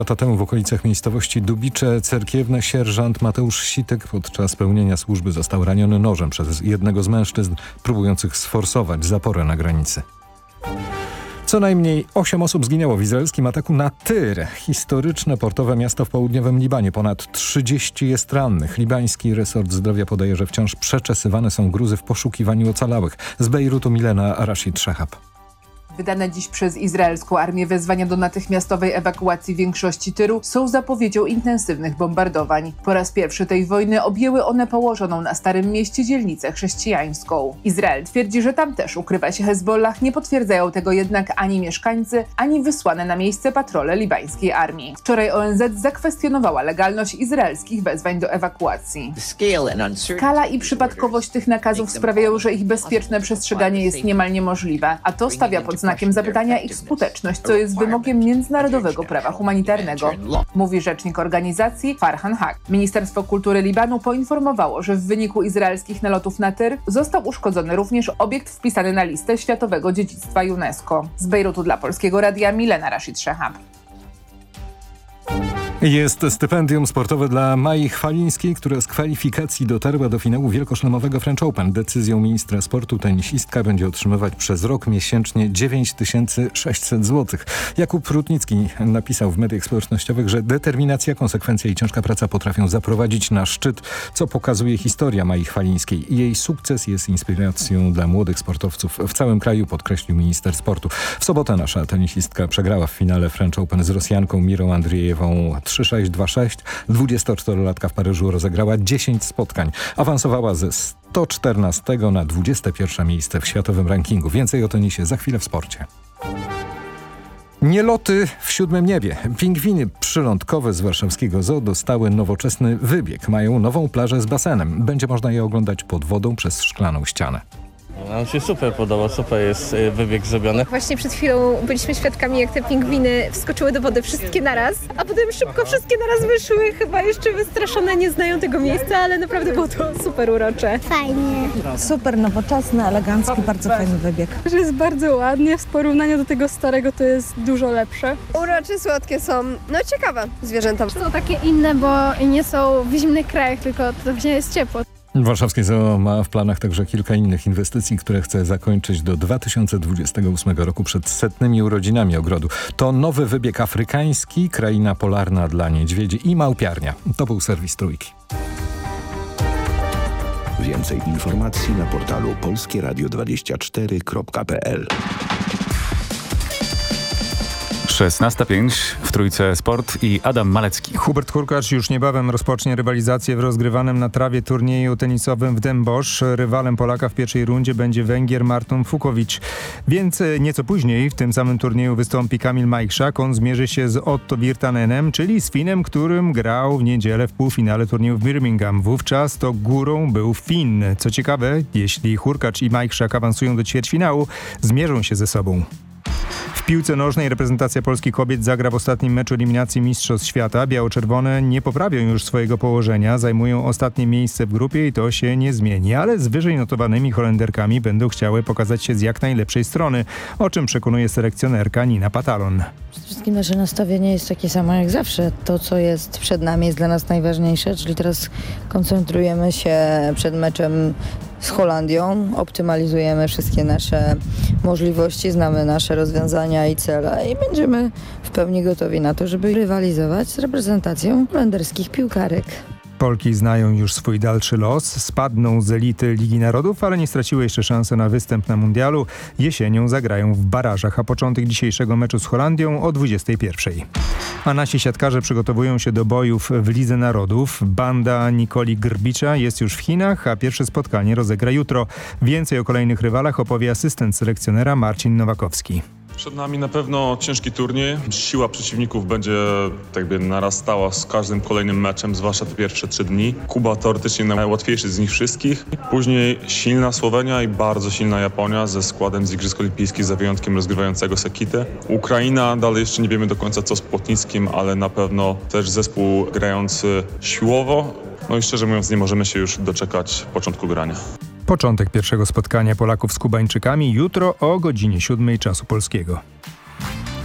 Lata temu w okolicach miejscowości Dubicze Cerkiewne sierżant Mateusz Sitek podczas pełnienia służby został raniony nożem przez jednego z mężczyzn próbujących sforsować zaporę na granicy. Co najmniej 8 osób zginęło w izraelskim ataku na Tyr, historyczne portowe miasto w południowym Libanie. Ponad 30 jest rannych. Libański resort zdrowia podaje, że wciąż przeczesywane są gruzy w poszukiwaniu ocalałych. Z Bejrutu Milena Rashid Szehab. Wydane dziś przez izraelską armię wezwania do natychmiastowej ewakuacji większości Tyru są zapowiedzią intensywnych bombardowań. Po raz pierwszy tej wojny objęły one położoną na Starym Mieście dzielnicę chrześcijańską. Izrael twierdzi, że tam też ukrywa się Hezbollah, nie potwierdzają tego jednak ani mieszkańcy, ani wysłane na miejsce patrole libańskiej armii. Wczoraj ONZ zakwestionowała legalność izraelskich wezwań do ewakuacji. Skala i przypadkowość tych nakazów sprawiają, że ich bezpieczne przestrzeganie jest niemal niemożliwe, a to stawia pod znakiem zapytania ich skuteczność, co jest wymogiem międzynarodowego prawa humanitarnego, mówi rzecznik organizacji Farhan Haq. Ministerstwo Kultury Libanu poinformowało, że w wyniku izraelskich nalotów na Tyr został uszkodzony również obiekt wpisany na listę Światowego Dziedzictwa UNESCO. Z Bejrutu dla Polskiego Radia Milena Rashid Szehab. Jest stypendium sportowe dla Mai Chwalińskiej, która z kwalifikacji dotarła do finału wielkoszlemowego French Open. Decyzją ministra sportu tenisistka będzie otrzymywać przez rok miesięcznie 9600 zł. Jakub Rutnicki napisał w mediach społecznościowych, że determinacja, konsekwencja i ciężka praca potrafią zaprowadzić na szczyt, co pokazuje historia Mai Chwalińskiej. Jej sukces jest inspiracją dla młodych sportowców w całym kraju, podkreślił minister sportu. W sobotę nasza tenisistka przegrała w finale French Open z Rosjanką Mirą Andrzejewą 3-6, 2-6. 24-latka w Paryżu rozegrała 10 spotkań. Awansowała ze 114 na 21 miejsce w światowym rankingu. Więcej o tenisie za chwilę w sporcie. Nieloty w siódmym niebie. Pingwiny przylądkowe z warszawskiego zoo dostały nowoczesny wybieg. Mają nową plażę z basenem. Będzie można je oglądać pod wodą przez szklaną ścianę. Nam się super podoba, super jest wybieg zrobiony. Właśnie przed chwilą byliśmy świadkami, jak te pingwiny wskoczyły do wody wszystkie naraz, a potem szybko wszystkie naraz wyszły, chyba jeszcze wystraszone, nie znają tego miejsca, ale naprawdę było to super urocze. Fajnie. Super nowoczesny, elegancki, bardzo fajny wybieg. Że jest bardzo ładnie, w porównaniu do tego starego to jest dużo lepsze. Urocze, słodkie są, no ciekawe zwierzęta. Są takie inne, bo nie są w zimnych krajach, tylko to właśnie jest ciepło. Warszawskie Zoo ma w planach także kilka innych inwestycji, które chce zakończyć do 2028 roku przed 100. urodzinami ogrodu. To nowy wybieg afrykański, kraina polarna dla niedźwiedzi i małpiarnia. To był serwis Trójki. Więcej informacji na portalu polskieradio24.pl. 16:05 w Trójce Sport i Adam Malecki. Hubert Hurkacz już niebawem rozpocznie rywalizację w rozgrywanym na trawie turnieju tenisowym w Den Bosch. Rywalem Polaka w pierwszej rundzie będzie Węgier Marton Fucowicz. Więc nieco później w tym samym turnieju wystąpi Kamil Majchrzak. On zmierzy się z Otto Virtanenem, czyli z Finem, którym grał w niedzielę w półfinale turnieju w Birmingham. Wówczas to górą był Fin. Co ciekawe, jeśli Hurkacz i Majchrzak awansują do ćwierćfinału, zmierzą się ze sobą. W piłce nożnej reprezentacja Polski kobiet zagra w ostatnim meczu eliminacji Mistrzostw Świata. Biało-czerwone nie poprawią już swojego położenia, zajmują ostatnie miejsce w grupie i to się nie zmieni, ale z wyżej notowanymi Holenderkami będą chciały pokazać się z jak najlepszej strony, o czym przekonuje selekcjonerka Nina Patalon. Przede wszystkim nasze nastawienie jest takie samo jak zawsze. To, co jest przed nami, jest dla nas najważniejsze, czyli teraz koncentrujemy się przed meczem z Holandią, optymalizujemy wszystkie nasze możliwości, znamy nasze rozwiązania i cele i będziemy w pełni gotowi na to, żeby rywalizować z reprezentacją holenderskich piłkarek. Polki znają już swój dalszy los, spadną z elity Ligi Narodów, ale nie straciły jeszcze szansy na występ na mundialu. Jesienią zagrają w barażach, a początek dzisiejszego meczu z Holandią o 21:00. A nasi siatkarze przygotowują się do bojów w Lidze Narodów. Banda Nikoli Grbicza jest już w Chinach, a pierwsze spotkanie rozegra jutro. Więcej o kolejnych rywalach opowie asystent selekcjonera Marcin Nowakowski. Przed nami na pewno ciężki turniej. Siła przeciwników będzie jakby narastała z każdym kolejnym meczem, zwłaszcza te pierwsze 3 dni. Kuba teoretycznie najłatwiejszy z nich wszystkich. Później silna Słowenia i bardzo silna Japonia ze składem z Igrzysk Olimpijskich, za wyjątkiem rozgrywającego Sekity. Ukraina, dalej jeszcze nie wiemy do końca co z Płotnickim, ale na pewno też zespół grający siłowo. No i szczerze mówiąc nie możemy się już doczekać początku grania. Początek pierwszego spotkania Polaków z Kubańczykami jutro o godzinie 7:00 czasu polskiego.